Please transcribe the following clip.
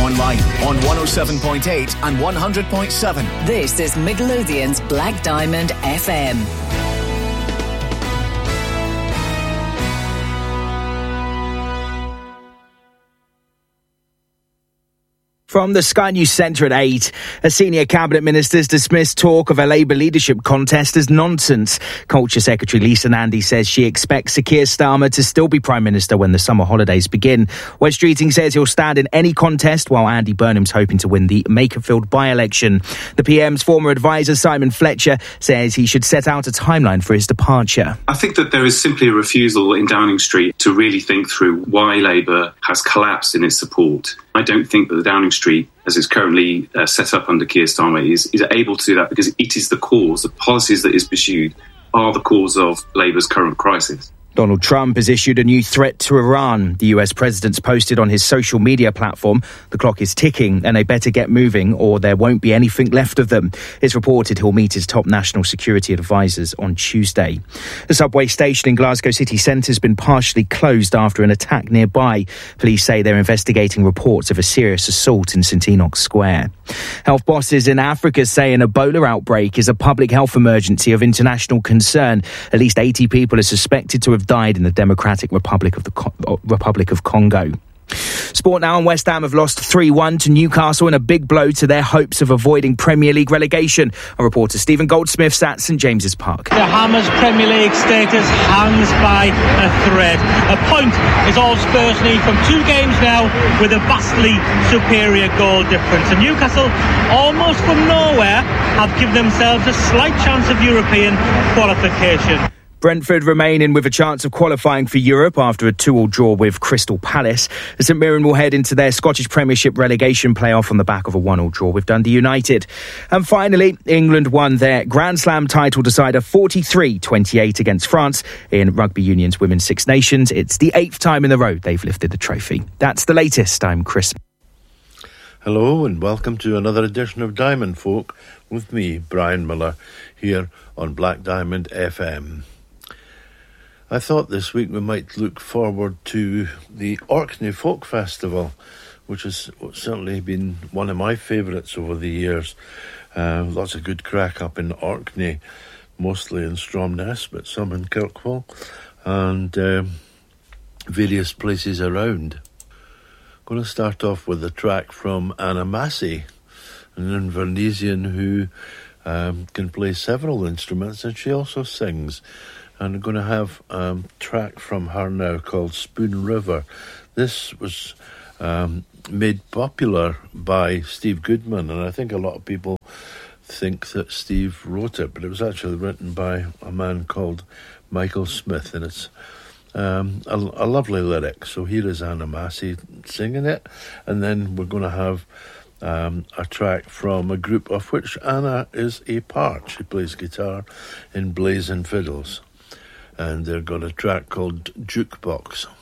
online on 107.8 and 100.7. This is Midlothian's Black Diamond FM. From the Sky News Centre at 8, a senior cabinet minister's dismissed talk of a Labour leadership contest as nonsense. Culture Secretary Lisa Nandy says she expects Sir Keir Starmer to still be Prime Minister when the summer holidays begin. Wes Streeting says he'll stand in any contest, while Andy Burnham's hoping to win the Makerfield by-election. The PM's former advisor, Simon Fletcher, says he should set out a timeline for his departure. I think that there is simply a refusal in Downing Street to really think through why Labour has collapsed in its support. I don't think that the Downing Street, as it's currently set up under Keir Starmer, is able to do that, because it is the cause. The policies that is pursued are the cause of Labour's current crisis. Donald Trump has issued a new threat to Iran. The US president's posted on his social media platform, "The clock is ticking and they better get moving or there won't be anything left of them." It's reported he'll meet his top national security advisors on Tuesday. The subway station in Glasgow city centre has been partially closed after an attack nearby. Police say they're investigating reports of a serious assault in St Enoch Square. Health bosses in Africa say an Ebola outbreak is a public health emergency of international concern. At least 80 people are suspected to have died in the Democratic Republic of Congo. Sport now, and West Ham have lost 3-1 to Newcastle in a big blow to their hopes of avoiding Premier League relegation. Our reporter Stephen Goldsmith's at St James's Park. The Hammers' Premier League status hangs by a thread. A point is all Spurs need from 2 games now, with a vastly superior goal difference. And Newcastle, almost from nowhere, have given themselves a slight chance of European qualification. Brentford remain in with a chance of qualifying for Europe after a 2-2 draw with Crystal Palace. The St Mirren will head into their Scottish Premiership relegation playoff on the back of a 1-1 draw with Dundee United. And finally, England won their Grand Slam title decider 43-28 against France in Rugby Union's Women's Six Nations. It's the 8th time in a row they've lifted the trophy. That's the latest. I'm Chris. Hello and welcome to another edition of Diamond Folk with me, Brian Miller, here on Black Diamond FM. I thought this week we might look forward to the Orkney Folk Festival, which has certainly been one of my favourites over the years. Lots of good crack up in Orkney, mostly in Stromness, but some in Kirkwall, and various places around. I'm going to start off with a track from Anna Massey, an Invernessian who can play several instruments, and she also sings. And I'm going to have a track from her now called Spoon River. This was made popular by Steve Goodman, and I think a lot of people think that Steve wrote it, but it was actually written by a man called Michael Smith, and it's a lovely lyric. So here is Anna Massey singing it, and then we're going to have a track from a group of which Anna is a part. She plays guitar in Blazing Fiddles, and they've got a track called Jukebox.